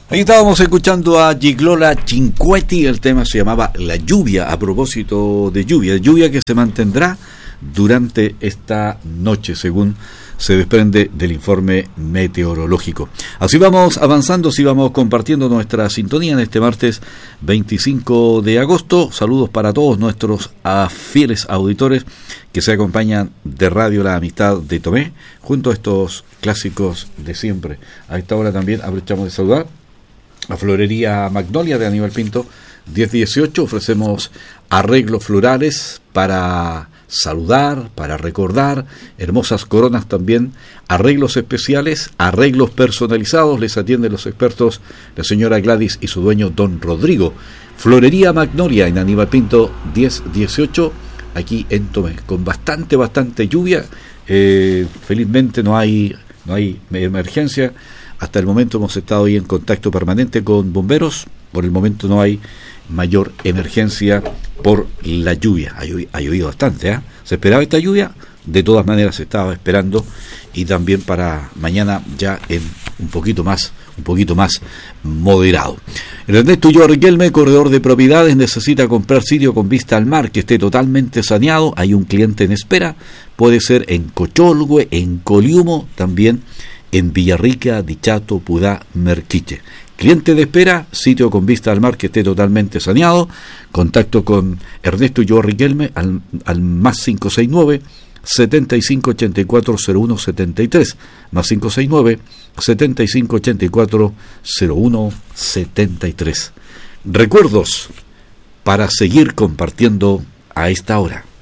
Ahí estábamos escuchando a Giglola Cinquetti, el tema se llamaba La Lluvia, a propósito de lluvia que se mantendrá durante esta noche, según se desprende del informe meteorológico. Así vamos avanzando, así vamos compartiendo nuestra sintonía en este martes 25 de agosto. Saludos para todos nuestros fieles auditores que se acompañan de Radio La Amistad de Tomé, junto a estos clásicos de siempre. A esta hora también aprovechamos de saludar a Florería Magnolia de Aníbal Pinto, 1018. Ofrecemos arreglos florales para saludar, para recordar, hermosas coronas también, arreglos especiales, arreglos personalizados. Les atienden los expertos, la señora Gladys y su dueño don Rodrigo. Florería Magnolia en Aníbal Pinto 1018, aquí en Tomé, con bastante lluvia. Felizmente no hay emergencia. Hasta el momento hemos estado ahí en contacto permanente con bomberos. Por el momento no hay mayor emergencia por la lluvia. Ha llovido bastante, ¿eh? Se esperaba esta lluvia, de todas maneras se estaba esperando, y también para mañana ya en un poquito más moderado. El Ernesto Ulloa Riquelme, corredor de propiedades, necesita comprar sitio con vista al mar que esté totalmente saneado. Hay un cliente en espera, puede ser en Cocholgüe, en Coliumo, también en Villarrica, Dichato, Pudá, Merquiche. Cliente de espera, sitio con vista al mar que esté totalmente saneado. Contacto con Ernesto Ulloa Riquelme al más 569 7584 0173, más 569 7584 0173. Recuerdos para seguir compartiendo a esta hora.